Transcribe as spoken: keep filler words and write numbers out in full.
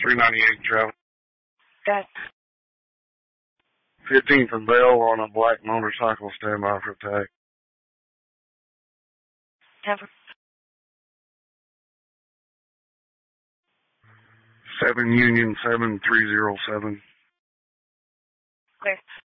three ninety-eight travel. Good. fifteenth and Bell on a black motorcycle, standby for attack. Denver. seven Union seven three zero seven. Clear.